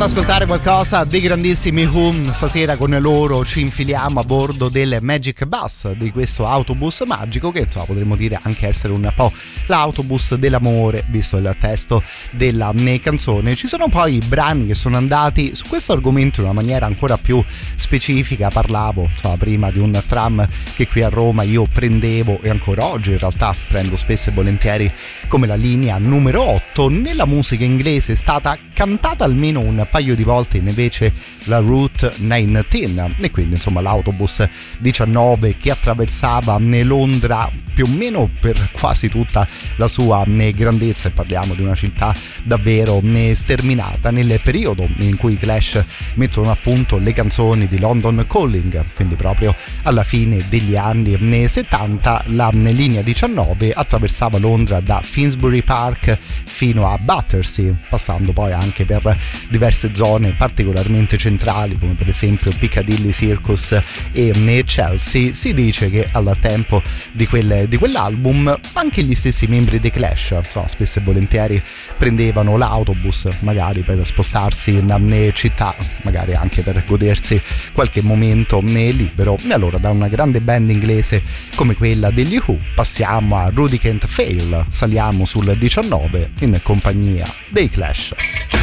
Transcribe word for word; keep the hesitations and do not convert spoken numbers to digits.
Iniziando ad ascoltare qualcosa dei grandissimi Who, stasera con loro ci infiliamo a bordo del Magic Bus, di questo autobus magico che insomma, potremmo dire anche essere un po' l'autobus dell'amore, visto il testo della canzone. Ci sono poi brani che sono andati su questo argomento in una maniera ancora più specifica. Parlavo insomma, prima di un tram che qui a Roma io prendevo e ancora oggi in realtà prendo spesso e volentieri come la linea numero otto. Nella musica inglese è stata cantata almeno un paio di volte invece la Route diciannove e quindi insomma l'autobus diciannove che attraversava Londra più o meno per quasi tutta la sua grandezza, e parliamo di una città davvero sterminata nel periodo in cui i Clash mettono a punto le canzoni di London Calling, quindi proprio alla fine degli anni settanta. La linea diciannove attraversava Londra da Finsbury Park fino a Battersea, passando poi anche per diverse zone particolarmente centrali come per esempio Piccadilly Circus e Chelsea. Si dice che al tempo di, quelle, di quell'album anche gli stessi membri dei Clash insomma, spesso e volentieri prendevano l'autobus magari per spostarsi in città, magari anche per godersi qualche momento libero. E allora da una grande band inglese come quella degli Who passiamo a Rudy Can't Fail, saliamo sul diciannove in compagnia dei Clash.